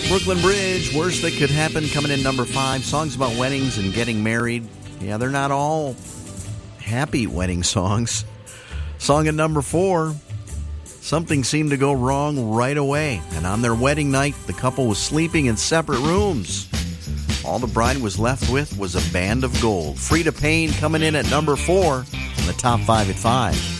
Brooklyn Bridge, Worst That Could Happen, coming in number 5. Songs about weddings and getting married. Yeah, they're not all happy wedding songs. Song at number 4, something seemed to go wrong right away. And on their wedding night, the couple was sleeping in separate rooms. All the bride was left with was a band of gold. Frida Payne coming in at number 4 in the top 5 at 5.